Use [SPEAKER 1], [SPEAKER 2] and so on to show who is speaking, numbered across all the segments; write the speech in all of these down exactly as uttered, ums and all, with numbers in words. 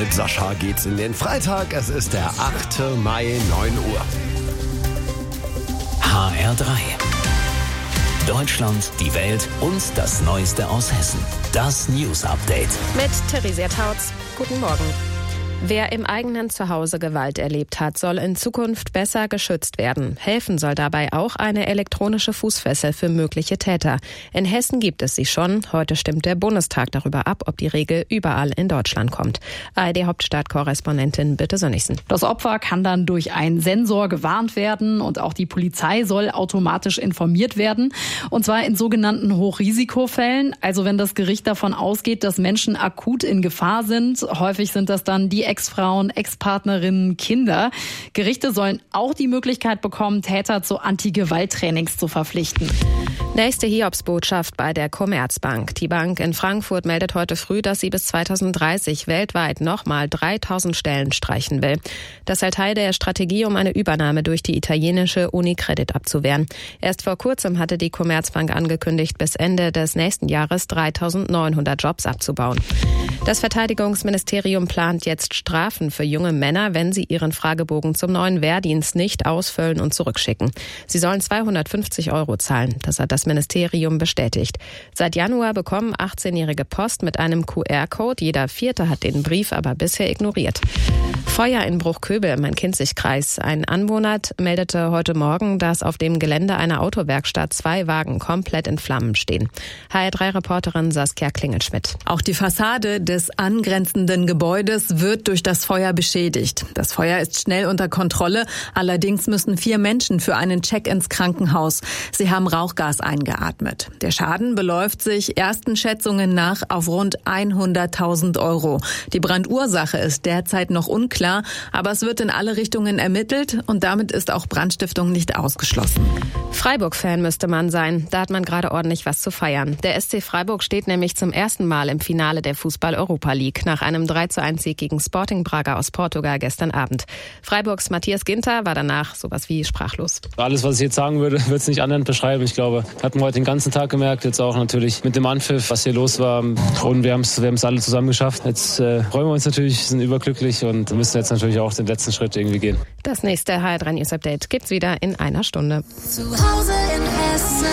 [SPEAKER 1] Mit Sascha geht's in den Freitag. Es ist der achte Mai, neun Uhr.
[SPEAKER 2] H R drei. Deutschland, die Welt und das Neueste aus Hessen. Das News Update.
[SPEAKER 3] Mit Theresia Tautz. Guten Morgen. Wer im eigenen Zuhause Gewalt erlebt hat, soll in Zukunft besser geschützt werden. Helfen soll dabei auch eine elektronische Fußfessel für mögliche Täter. In Hessen gibt es sie schon. Heute stimmt der Bundestag darüber ab, ob die Regel überall in Deutschland kommt. A R D-Hauptstadtkorrespondentin Birte Sönnigsen.
[SPEAKER 4] Das Opfer kann dann durch einen Sensor gewarnt werden und auch die Polizei soll automatisch informiert werden. Und zwar in sogenannten Hochrisikofällen. Also wenn das Gericht davon ausgeht, dass Menschen akut in Gefahr sind. Häufig sind das dann die Ex-Frauen, Ex-Partnerinnen, Kinder. Gerichte sollen auch die Möglichkeit bekommen, Täter zu Anti-Gewalt-Trainings zu verpflichten.
[SPEAKER 3] Nächste Hiobsbotschaft bei der Commerzbank. Die Bank in Frankfurt meldet heute früh, dass sie bis zweitausenddreißig weltweit nochmal dreitausend Stellen streichen will. Das sei Teil der Strategie, um eine Übernahme durch die italienische Unicredit abzuwehren. Erst vor kurzem hatte die Commerzbank angekündigt, bis Ende des nächsten Jahres dreitausendneunhundert Jobs abzubauen. Das Verteidigungsministerium plant jetzt Strafen für junge Männer, wenn sie ihren Fragebogen zum neuen Wehrdienst nicht ausfüllen und zurückschicken. Sie sollen zweihundertfünfzig Euro zahlen. Das hat das Ministerium bestätigt. Seit Januar bekommen achtzehnjährige Post mit einem Q R-Code. Jeder Vierte hat den Brief aber bisher ignoriert. Feuer in Bruchköbel im Main-Kinzig-Kreis. Ein Anwohner meldete heute Morgen, dass auf dem Gelände einer Autowerkstatt zwei Wagen komplett in Flammen stehen. H R drei-Reporterin Saskia Klingelschmidt.
[SPEAKER 5] Auch die Fassade des angrenzenden Gebäudes wird durch das Feuer beschädigt. Das Feuer ist schnell unter Kontrolle. Allerdings müssen vier Menschen für einen Check ins Krankenhaus. Sie haben Rauchgas eingeatmet. Der Schaden beläuft sich ersten Schätzungen nach auf rund hunderttausend Euro. Die Brandursache ist derzeit noch unklar, aber es wird in alle Richtungen ermittelt und damit ist auch Brandstiftung nicht ausgeschlossen.
[SPEAKER 3] Freiburg-Fan müsste man sein. Da hat man gerade ordentlich was zu feiern. Der S C Freiburg steht nämlich zum ersten Mal im Finale der Fußball-Europa League nach einem drei zu eins Sieg gegen Sporting Braga aus Portugal gestern Abend. Freiburgs Matthias Ginter war danach sowas wie sprachlos.
[SPEAKER 6] Alles, was ich jetzt sagen würde, wird es nicht anderen beschreiben. Ich glaube, hat man heute den ganzen Tag gemerkt, jetzt auch natürlich mit dem Anpfiff, was hier los war. Und wir haben es wir haben's alle zusammen geschafft. Jetzt äh, freuen wir uns natürlich, sind überglücklich und müssen jetzt natürlich auch den letzten Schritt irgendwie gehen.
[SPEAKER 3] Das nächste H R drei News Update gibt's wieder in einer Stunde.
[SPEAKER 7] Zu Hause in Hessen.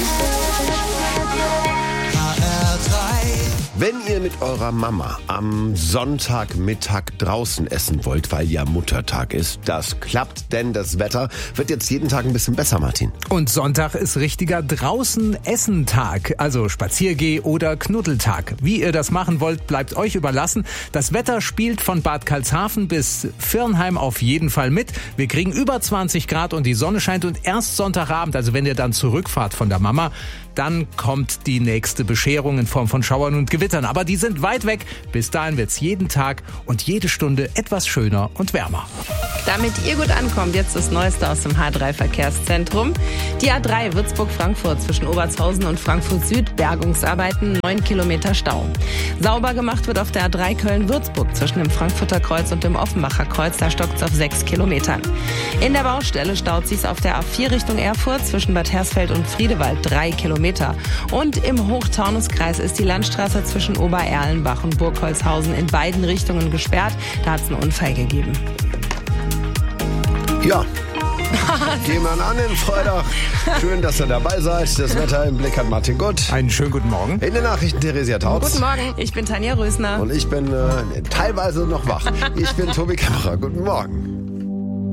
[SPEAKER 7] H R drei.
[SPEAKER 1] Wenn ihr mit eurer Mama am Sonntagmittag draußen essen wollt, weil ja Muttertag ist, das klappt, denn das Wetter wird jetzt jeden Tag ein bisschen besser, Martin.
[SPEAKER 8] Und Sonntag ist richtiger Draußen-Essen-Tag, also Spaziergeh- oder Knuddeltag. Wie ihr das machen wollt, bleibt euch überlassen. Das Wetter spielt von Bad Karlshafen bis Virnheim auf jeden Fall mit. Wir kriegen über zwanzig Grad und die Sonne scheint und erst Sonntagabend, also wenn ihr dann zurückfahrt von der Mama, dann kommt die nächste Bescherung in Form von Schauern und Gewittern. Aber die sind weit weg. Bis dahin wird's jeden Tag und jede Stunde etwas schöner und wärmer.
[SPEAKER 9] Damit ihr gut ankommt, jetzt das Neueste aus dem H drei Verkehrszentrum. Die A drei Würzburg-Frankfurt zwischen Obertshausen und Frankfurt Süd. Bergungsarbeiten, neun Kilometer Stau. Sauber gemacht wird auf der A drei Köln-Würzburg zwischen dem Frankfurter Kreuz und dem Offenbacher Kreuz. Da stockt's auf sechs Kilometern. In der Baustelle staut sich's auf der A vier Richtung Erfurt zwischen Bad Hersfeld und Friedewald drei Kilometer. Und im Hochtaunuskreis ist die Landstraße zwischen Obererlenbach und Burgholzhausen in beiden Richtungen gesperrt. Da hat es einen Unfall gegeben.
[SPEAKER 1] Ja. Gehen wir an den Freitag. Schön, dass ihr dabei seid. Das Wetter im Blick hat Martin Gott.
[SPEAKER 8] Einen schönen guten Morgen.
[SPEAKER 1] In den Nachrichten Theresia Tautz.
[SPEAKER 3] Guten Morgen.
[SPEAKER 9] Ich bin Tanja Rösner.
[SPEAKER 1] Und ich bin äh, teilweise noch wach. Ich bin Tobi Kämmerer. Guten Morgen.